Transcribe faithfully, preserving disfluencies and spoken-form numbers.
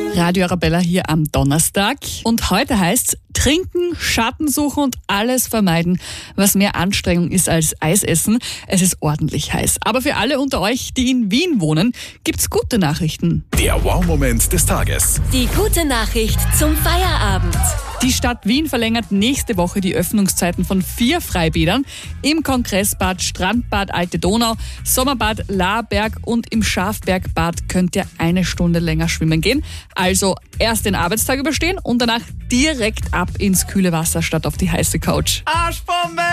Radio Arabella hier am Donnerstag. Und heute heißt's trinken, Schatten suchen und alles vermeiden, was mehr Anstrengung ist als Eisessen. Es ist ordentlich heiß. Aber für alle unter euch, die in Wien wohnen, gibt's gute Nachrichten. Der Wow-Moment des Tages. Die gute Nachricht zum Feierabend. Die Stadt Wien verlängert nächste Woche die Öffnungszeiten von vier Freibädern im Kongressbad, Strandbad Alte Donau, Sommerbad Laarberg und im Schafbergbad könnt ihr eine Stunde länger schwimmen gehen. Also erst den Arbeitstag überstehen und danach direkt ab ins kühle Wasser statt auf die heiße Couch. Arschbombe!